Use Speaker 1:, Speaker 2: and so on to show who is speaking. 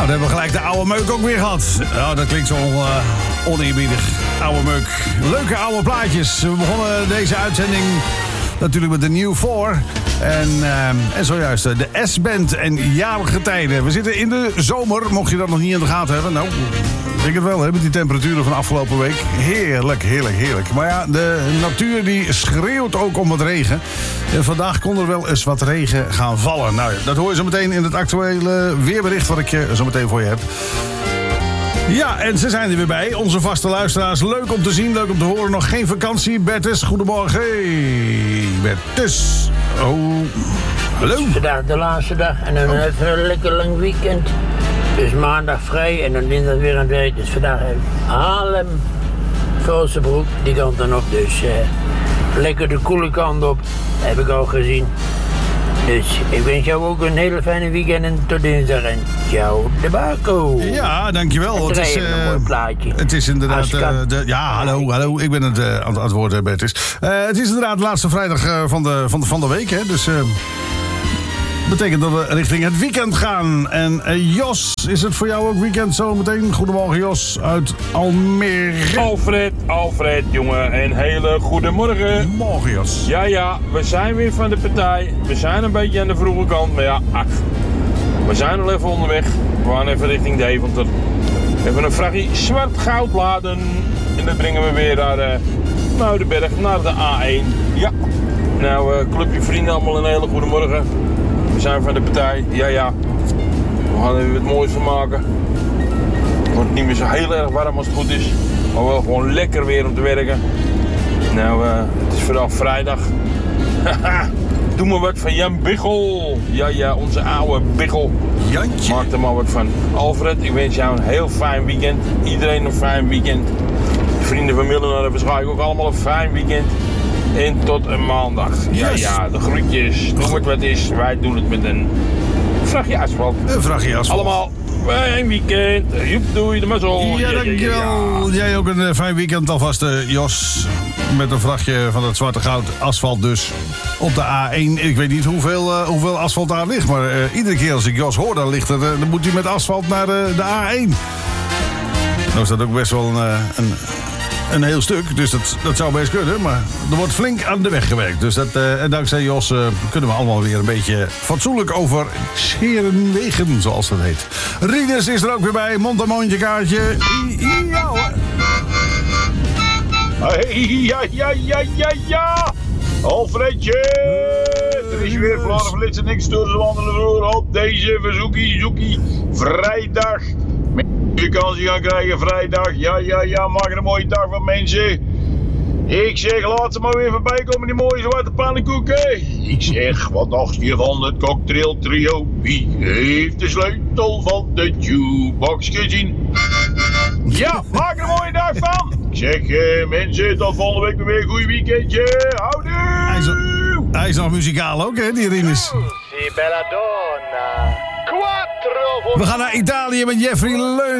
Speaker 1: dan hebben we gelijk de oude meuk ook weer gehad. Oh, dat klinkt zo oneerbiedig. Oude meuk. Leuke oude plaatjes. We begonnen deze uitzending natuurlijk met de New 4. En zojuist de S-band en jarige tijden. We zitten in de zomer, mocht je dat nog niet in de gaten hebben. Nou, ik denk het wel, hè, met die temperaturen van afgelopen week. Heerlijk, heerlijk, heerlijk. Maar ja, de natuur die schreeuwt ook om wat regen. En vandaag kon er wel eens wat regen gaan vallen. Nou, dat hoor je zo meteen in het actuele weerbericht wat ik zo meteen voor je heb. Ja, en ze zijn er weer bij. Onze vaste luisteraars. Leuk om te zien, leuk om te horen. Nog geen vakantie. Bertus, goedemorgen. Hey, Bertus. Oh, hallo.
Speaker 2: Vandaag de laatste dag en dan even een lekker lang weekend. Dus maandag vrij en dan dinsdag weer aan het werk. Dus vandaag Haarlem, Velsenbroek, die kant dan op. Dus lekker de koele kant op, heb ik al gezien. Dus ik wens jou ook een hele fijne weekend en tot dinsdag. En ciao, de Baco.
Speaker 1: Ja, dankjewel.
Speaker 2: Het is een mooi plaatje.
Speaker 1: Het is inderdaad... ja, hallo. Ik ben aan het woord, Bertus. Het is inderdaad de laatste vrijdag van de week, hè. Dus... betekent dat we richting het weekend gaan. En Jos, is het voor jou ook weekend zo meteen? Goedemorgen Jos uit Almere.
Speaker 3: Alfred, jongen. Een hele goede morgen.
Speaker 1: Morgen Jos.
Speaker 3: Ja, we zijn weer van de partij. We zijn een beetje aan de vroege kant. Maar ja, we zijn al even onderweg. We gaan even richting Deventer. Even een vrachtje zwart goud laden. En dat brengen we weer naar Muidenberg, naar de A1. Ja. Nou, clubje vrienden, allemaal een hele goede morgen. We zijn van de partij, ja. We gaan er weer wat moois van maken. Het wordt niet meer zo heel erg warm als het goed is. Maar wel gewoon lekker weer om te werken. Nou, het is vandaag vrijdag. Doe maar wat van Jan Biggel. Ja, onze oude Biggel.
Speaker 1: Jantje.
Speaker 3: Maak er maar wat van. Alfred, ik wens jou een heel fijn weekend. Iedereen een fijn weekend. De vrienden van Millen hebben waarschijnlijk ook allemaal een fijn weekend. En tot een maandag.
Speaker 1: Yes.
Speaker 3: Ja, de groetjes. Noem het wat is. Wij doen het met een vrachtje asfalt.
Speaker 1: Een vrachtje asfalt.
Speaker 3: Allemaal fijn weekend. Joep, doei, de mazzel.
Speaker 1: Ja, dankjewel. Ja. Jij ook een fijn weekend alvast, Jos. Met een vrachtje van het zwarte goud asfalt dus. Op de A1. Ik weet niet hoeveel asfalt daar ligt. Maar iedere keer als ik Jos hoor, dan moet hij met asfalt naar de A1. Nou is dat ook best wel een heel stuk, dus dat zou best kunnen. Maar er wordt flink aan de weg gewerkt. Dus en dankzij Jos kunnen we allemaal weer een beetje fatsoenlijk over scheren wegen, zoals dat heet. Rinus is er ook weer bij. Mond- en mondje kaartje. Ja hoor.
Speaker 4: Ja. Alfredje. Er is weer Vlaanderen verlitsen niks door de wandelen door op deze verzoekie vrijdag. Vakantie gaan krijgen vrijdag. Ja, maak er een mooie dag van mensen. Ik zeg, laat ze maar weer voorbij komen, die mooie zwarte pannenkoeken. Ik zeg, wat dacht je van het cocktail trio? Wie heeft de sleutel van de jukebox gezien? Ja, maak er een mooie dag van. Ik zeg, mensen, tot volgende week weer een goed weekendje. Houdoe!
Speaker 1: Hij is nog muzikaal ook, hè, die Rinus.
Speaker 2: Si bella donna.
Speaker 1: We gaan naar Italië met Jeffrey Leun.